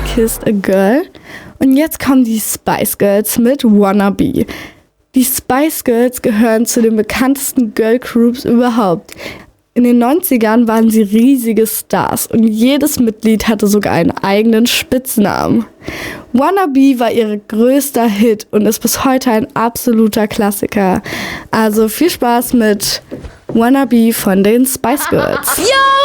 Kissed a Girl. Und jetzt kommen die Spice Girls mit Wannabe. Die Spice Girls gehören zu den bekanntesten Girl Groups überhaupt. In den 90ern waren sie riesige Stars und jedes Mitglied hatte sogar einen eigenen Spitznamen. Wannabe war ihr größter Hit und ist bis heute ein absoluter Klassiker. Also viel Spaß mit Wannabe von den Spice Girls.